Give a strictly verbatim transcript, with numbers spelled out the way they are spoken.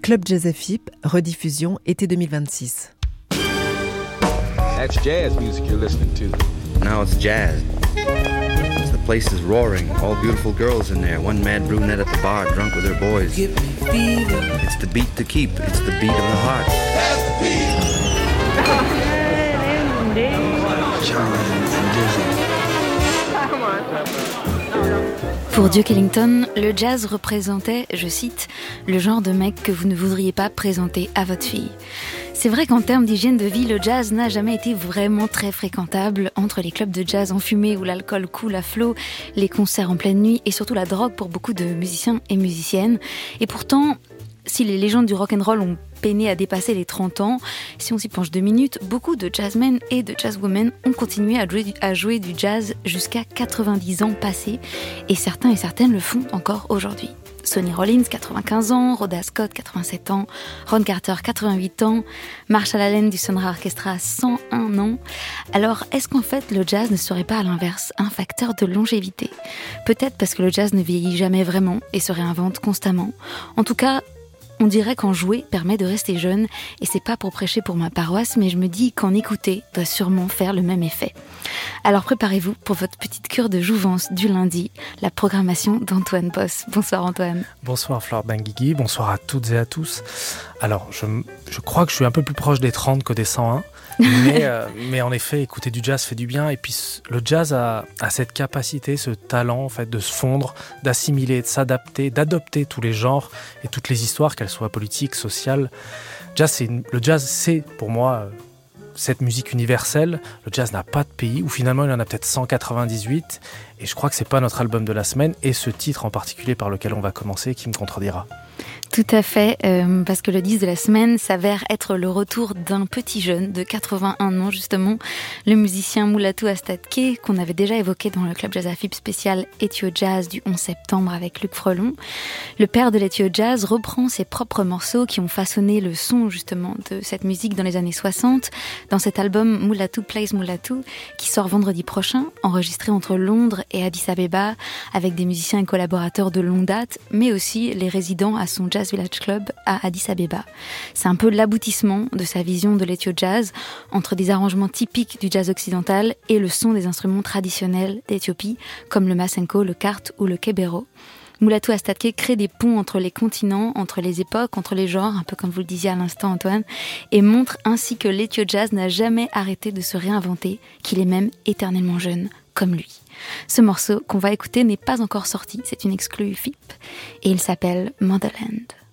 Club Jazz F I P, rediffusion été deux mille vingt-six. That's jazz music you're listening to. Now it's jazz. The place is roaring, all beautiful girls in there, one mad brunette at the bar, drunk with her boys. It's the beat to keep, it's the beat of the heart. That's the beat. Pour Duke Ellington, le jazz représentait, je cite, le genre de mec que vous ne voudriez pas présenter à votre fille. C'est vrai qu'en termes d'hygiène de vie, le jazz n'a jamais été vraiment très fréquentable entre les clubs de jazz enfumés où l'alcool coule à flot, les concerts en pleine nuit et surtout la drogue pour beaucoup de musiciens et musiciennes. Et pourtant, si les légendes du rock'n'roll ont peiné à dépasser les trente ans, si on s'y penche deux minutes, beaucoup de jazzmen et de jazzwomen ont continué à jouer, à jouer du jazz jusqu'à quatre-vingt-dix ans passés, et certains et certaines le font encore aujourd'hui. Sonny Rollins, quatre-vingt-quinze ans, Rhoda Scott, quatre-vingt-sept ans, Ron Carter, quatre-vingt-huit ans, Marshall Allen du Sun Ra Orchestra, cent un ans. Alors, est-ce qu'en fait, le jazz ne serait pas à l'inverse un facteur de longévité ? Peut-être parce que le jazz ne vieillit jamais vraiment et se réinvente constamment. En tout cas, on dirait qu'en jouer permet de rester jeune, et c'est pas pour prêcher pour ma paroisse, mais je me dis qu'en écouter doit sûrement faire le même effet. Alors préparez-vous pour votre petite cure de jouvence du lundi, la programmation d'Antoine Boss. Bonsoir Antoine. Bonsoir Flore Benguigui, bonsoir à toutes et à tous. Alors, je, je crois que je suis un peu plus proche des trente que des cent un, mais, euh, mais en effet, écouter du jazz fait du bien, et puis le jazz a, a cette capacité, ce talent en fait, de se fondre, d'assimiler, de s'adapter, d'adopter tous les genres et toutes les histoires, qu'elles soient politiques, sociales. Jazz, c'est une, le jazz, c'est pour moi cette musique universelle. Le jazz n'a pas de pays, ou finalement il y en a peut-être cent quatre-vingt-dix-huit, et je crois que c'est pas notre album de la semaine, et ce titre en particulier par lequel on va commencer qui me contredira. Tout à fait, euh, parce que le disque de la semaine s'avère être le retour d'un petit jeune de quatre-vingt-un ans justement, le musicien Mulatu Astatke, qu'on avait déjà évoqué dans le Club Jazz F I P spécial Ethio Jazz du onze septembre avec Luc Frelon. Le père de l'Ethio Jazz reprend ses propres morceaux qui ont façonné le son justement de cette musique dans les années soixante, dans cet album Mulatu Plays Mulatu, qui sort vendredi prochain, enregistré entre Londres et Addis Abeba, avec des musiciens et collaborateurs de longue date, mais aussi les résidents à son Jazz Village Club à Addis Abeba. C'est un peu l'aboutissement de sa vision de l'Ethio Jazz, entre des arrangements typiques du jazz occidental et le son des instruments traditionnels d'Éthiopie, comme le masenko, le kart ou le kebero. Mulatu Astatke crée des ponts entre les continents, entre les époques, entre les genres, un peu comme vous le disiez à l'instant Antoine, et montre ainsi que l'Ethio Jazz n'a jamais arrêté de se réinventer, qu'il est même éternellement jeune, comme lui. Ce morceau qu'on va écouter n'est pas encore sorti, c'est une exclue F I P, et il s'appelle Motherland.